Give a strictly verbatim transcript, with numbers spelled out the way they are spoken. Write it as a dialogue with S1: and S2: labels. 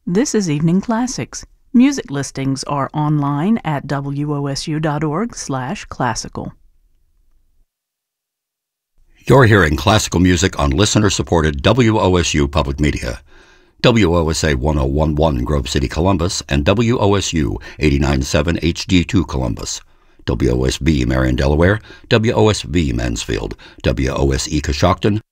S1: This is Evening Classics. Music listings are online at W O S U dot org slash classical.
S2: You're hearing classical music on listener-supported W O S U Public Media. W O S A ten eleven Grove City, Columbus, and W O S U eighty-nine point seven H D two Columbus. W O S B Marion, Delaware, W O S V Mansfield, W O S E Coshocton,